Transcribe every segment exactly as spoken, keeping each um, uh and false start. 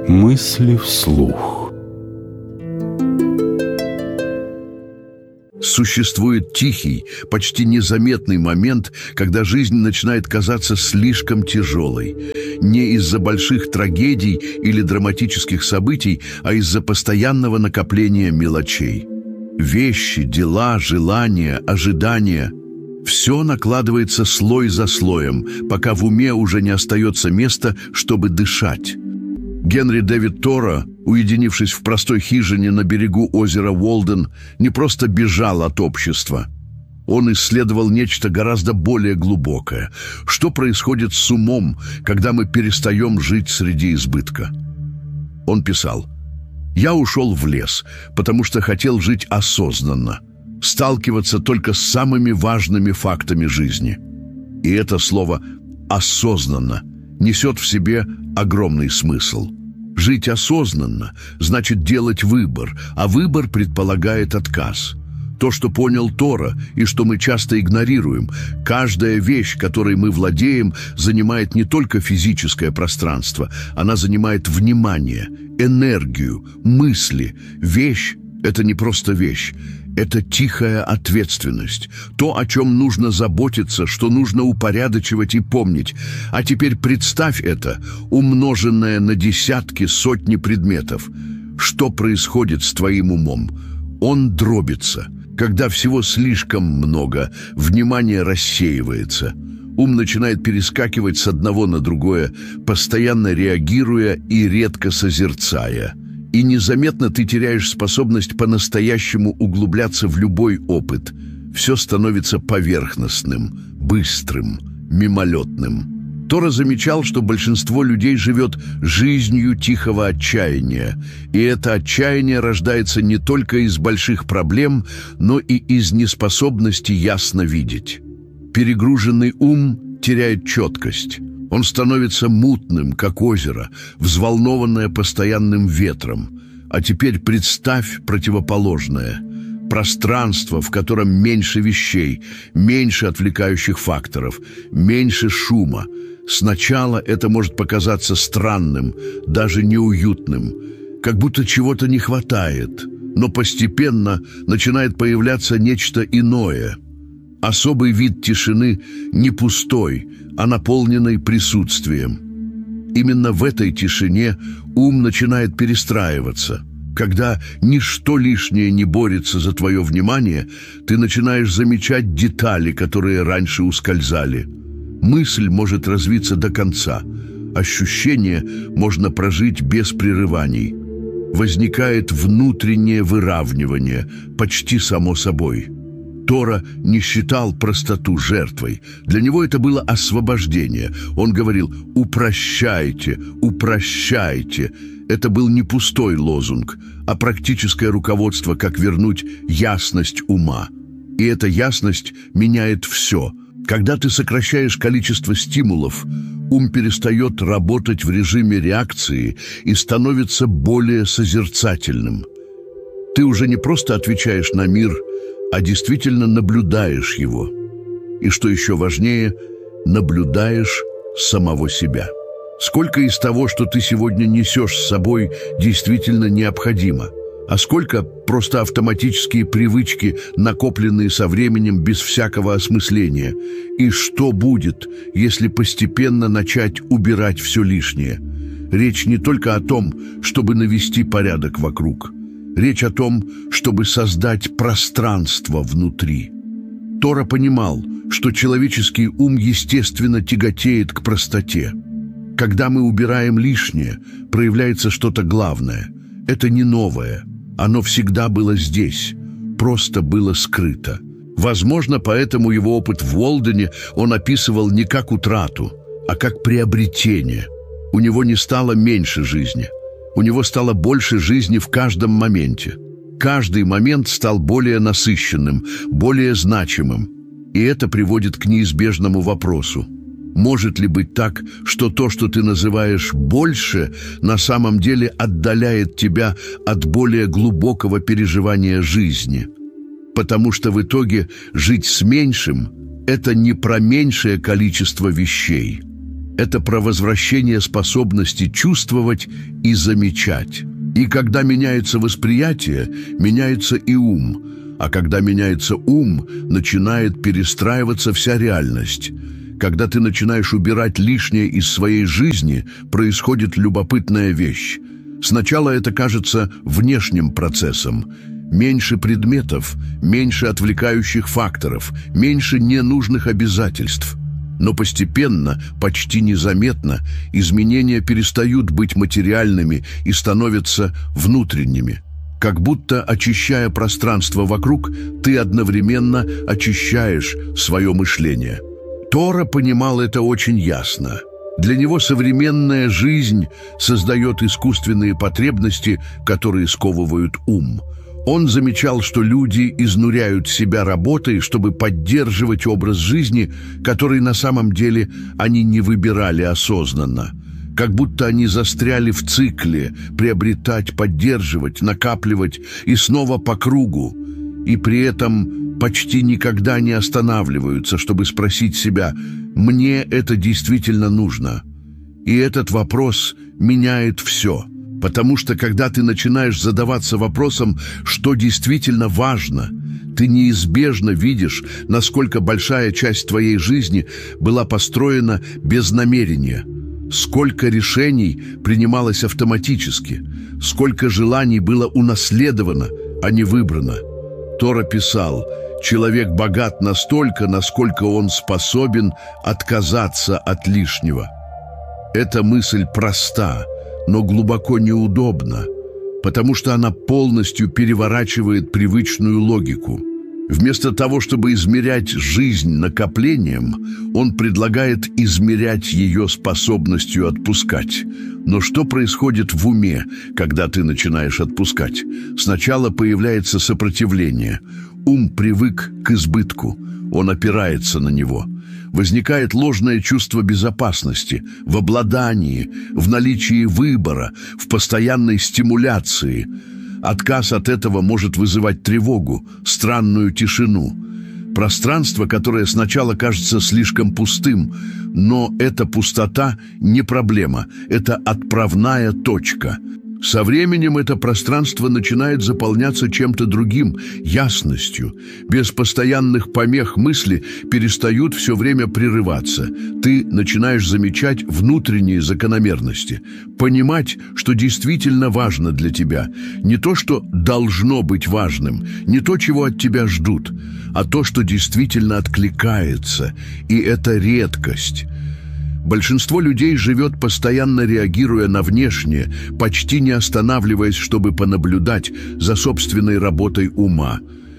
Мысли вслух. Существует тихий, почти незаметный момент, когда жизнь начинает казаться слишком тяжелой. Не из-за больших трагедий или драматических событий, а из-за постоянного накопления мелочей. Вещи, дела, желания, ожидания – все накладывается слой за слоем, пока в уме уже не остается места, чтобы дышать. Генри Дэвид Торо, уединившись в простой хижине на берегу озера Уолден, не просто бежал от общества. Он исследовал нечто гораздо более глубокое. Что происходит с умом, когда мы перестаем жить среди избытка? Он писал: «Я ушел в лес, потому что хотел жить осознанно, сталкиваться только с самыми важными фактами жизни». И это слово «осознанно» несет в себе огромный смысл. Жить осознанно значит делать выбор, а выбор предполагает отказ. То, что понял Торо и что мы часто игнорируем, каждая вещь, которой мы владеем, занимает не только физическое пространство, она занимает внимание, энергию, мысли. Вещь — это не просто вещь. Это тихая ответственность, то, о чем нужно заботиться, что нужно упорядочивать и помнить. А теперь представь это, умноженное на десятки, сотни предметов. Что происходит с твоим умом? Он дробится. Когда всего слишком много, внимание рассеивается. Ум начинает перескакивать с одного на другое, постоянно реагируя и редко созерцая. И незаметно ты теряешь способность по-настоящему углубляться в любой опыт. Все становится поверхностным, быстрым, мимолетным. Торо замечал, что большинство людей живет жизнью тихого отчаяния. И это отчаяние рождается не только из больших проблем, но и из неспособности ясно видеть. Перегруженный ум теряет четкость. Он становится мутным, как озеро, взволнованное постоянным ветром. А теперь представь противоположное. Пространство, в котором меньше вещей, меньше отвлекающих факторов, меньше шума. Сначала это может показаться странным, даже неуютным, как будто чего-то не хватает, но постепенно начинает появляться нечто иное. Особый вид тишины не пустой, а наполненный присутствием. Именно в этой тишине ум начинает перестраиваться. Когда ничто лишнее не борется за твое внимание, ты начинаешь замечать детали, которые раньше ускользали. Мысль может развиться до конца. Ощущение можно прожить без прерываний. Возникает внутреннее выравнивание, почти само собой. Торо не считал простоту жертвой. Для него это было освобождение. Он говорил: «Упрощайте, упрощайте». Это был не пустой лозунг, а практическое руководство, как вернуть ясность ума. И эта ясность меняет все. Когда ты сокращаешь количество стимулов, ум перестает работать в режиме реакции и становится более созерцательным. Ты уже не просто отвечаешь на мир, а действительно наблюдаешь его. И что еще важнее, наблюдаешь самого себя. Сколько из того, что ты сегодня несешь с собой, действительно необходимо? А сколько просто автоматические привычки, накопленные со временем без всякого осмысления? И что будет, если постепенно начать убирать все лишнее? Речь не только о том, чтобы навести порядок вокруг. Речь о том, чтобы создать пространство внутри. Торо понимал, что человеческий ум естественно тяготеет к простоте. Когда мы убираем лишнее, проявляется что-то главное. Это не новое. Оно всегда было здесь, просто было скрыто. Возможно, поэтому его опыт в Уолдене он описывал не как утрату, а как приобретение. У него не стало меньше жизни. У него стало больше жизни в каждом моменте. Каждый момент стал более насыщенным, более значимым. И это приводит к неизбежному вопросу. Может ли быть так, что то, что ты называешь «больше», на самом деле отдаляет тебя от более глубокого переживания жизни? Потому что в итоге жить с меньшим – это не про меньшее количество вещей. Это про возвращение способности чувствовать и замечать. И когда меняется восприятие, меняется и ум. А когда меняется ум, начинает перестраиваться вся реальность. Когда ты начинаешь убирать лишнее из своей жизни, происходит любопытная вещь. Сначала это кажется внешним процессом. Меньше предметов, меньше отвлекающих факторов, меньше ненужных обязательств. Но постепенно, почти незаметно, изменения перестают быть материальными и становятся внутренними. Как будто, очищая пространство вокруг, ты одновременно очищаешь свое мышление. Тора понимал это очень ясно. Для него современная жизнь создает искусственные потребности, которые сковывают ум. Он замечал, что люди изнуряют себя работой, чтобы поддерживать образ жизни, который на самом деле они не выбирали осознанно. Как будто они застряли в цикле приобретать, поддерживать, накапливать и снова по кругу. И при этом почти никогда не останавливаются, чтобы спросить себя: «Мне это действительно нужно?» И этот вопрос меняет все. Потому что когда ты начинаешь задаваться вопросом, что действительно важно, ты неизбежно видишь, насколько большая часть твоей жизни была построена без намерения. Сколько решений принималось автоматически, сколько желаний было унаследовано, а не выбрано. Тора писал: «Человек богат настолько, насколько он способен отказаться от лишнего». Эта мысль проста, но глубоко неудобна, потому что она полностью переворачивает привычную логику. Вместо того, чтобы измерять жизнь накоплением, он предлагает измерять ее способностью отпускать. Но что происходит в уме, когда ты начинаешь отпускать? Сначала появляется сопротивление. Ум привык к избытку, он опирается на него. Возникает ложное чувство безопасности в обладании, в наличии выбора, в постоянной стимуляции. Отказ от этого может вызывать тревогу, странную тишину. Пространство, которое сначала кажется слишком пустым, но эта пустота не проблема, это отправная точка. Со временем это пространство начинает заполняться чем-то другим, ясностью. Без постоянных помех мысли перестают все время прерываться. Ты начинаешь замечать внутренние закономерности, понимать, что действительно важно для тебя. Не то, что должно быть важным, не то, чего от тебя ждут, а то, что действительно откликается. И это редкость. Большинство людей живет, постоянно реагируя на внешнее, почти не останавливаясь, чтобы понаблюдать за собственной работой ума.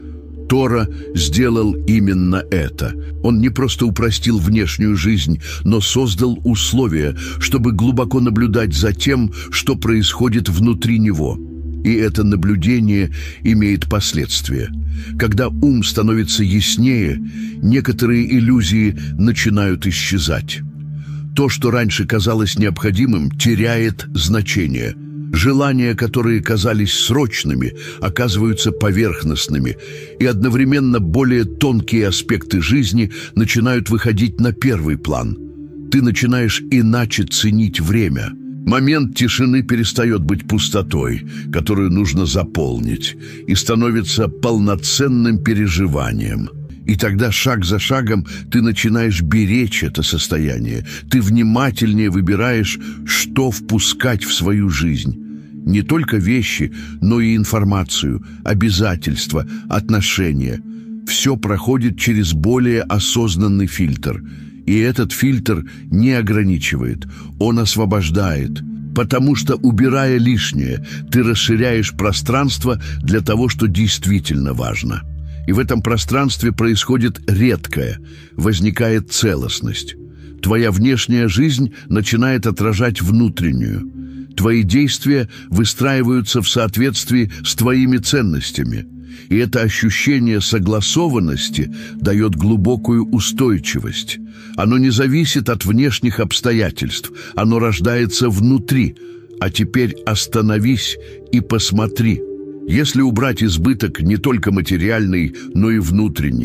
Тора сделал именно это. Он не просто упростил внешнюю жизнь, но создал условия, чтобы глубоко наблюдать за тем, что происходит внутри него. И это наблюдение имеет последствия. Когда ум становится яснее, некоторые иллюзии начинают исчезать. То, что раньше казалось необходимым, теряет значение. Желания, которые казались срочными, оказываются поверхностными, и одновременно более тонкие аспекты жизни начинают выходить на первый план. Ты начинаешь иначе ценить время. Момент тишины перестает быть пустотой, которую нужно заполнить, и становится полноценным переживанием. И тогда шаг за шагом ты начинаешь беречь это состояние. Ты внимательнее выбираешь, что впускать в свою жизнь. Не только вещи, но и информацию, обязательства, отношения. Все проходит через более осознанный фильтр. И этот фильтр не ограничивает, он освобождает. Потому что, убирая лишнее, ты расширяешь пространство для того, что действительно важно. И в этом пространстве происходит редкое, возникает целостность. Твоя внешняя жизнь начинает отражать внутреннюю. Твои действия выстраиваются в соответствии с твоими ценностями. И это ощущение согласованности дает глубокую устойчивость. Оно не зависит от внешних обстоятельств, оно рождается внутри. А теперь остановись и посмотри. Если убрать избыток не только материальный, но и внутренний,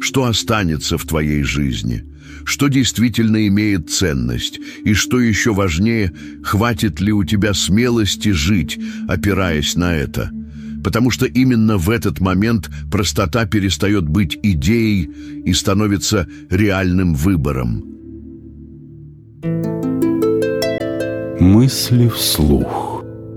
что останется в твоей жизни, что действительно имеет ценность, и, что еще важнее, хватит ли у тебя смелости жить, опираясь на это. Потому что именно в этот момент простота перестает быть идеей и становится реальным выбором. Мысли вслух.